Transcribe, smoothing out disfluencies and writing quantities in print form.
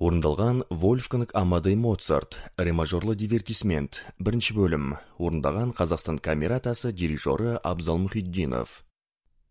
Орындалған Вольфганг Амадей Моцарт, ре мажорлы дивертисмент, бірінші бөлім. Орындаған Қазақстан камератасы дирижері Абзал Мұхитдинов.